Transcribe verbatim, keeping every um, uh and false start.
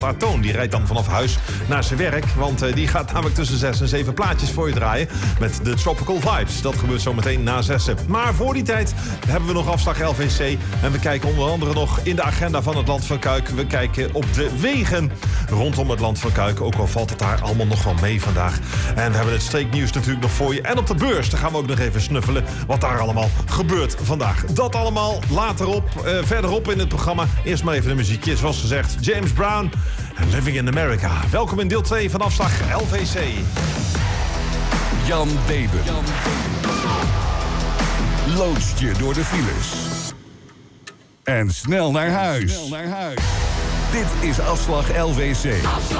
Toon, die rijdt dan vanaf huis naar zijn werk. Want uh, die gaat namelijk tussen zes en zeven plaatjes voor je draaien. Met de Tropical Vibes. Dat gebeurt zo meteen na zessen. Maar voor die tijd hebben we nog afslag L V C. En we kijken onder andere nog in de agenda van het Land van Kuik. We kijken op de wegen rondom het Land van Kuik. Ook al valt het daar allemaal nog wel mee vandaag. En we hebben het streeknieuws natuurlijk nog voor je. En op de beurs, daar gaan we ook nog even snuffelen wat daar allemaal gebeurt vandaag. Dat allemaal later op, uh, verderop in het programma. Eerst maar even de muziekje. Zoals gezegd, James Brown en Living in America. Welkom in deel twee van afslag L V C. Jan Deben loodst je door de files. En snel naar huis. Snel naar huis. Dit is afslag L V C. Afslag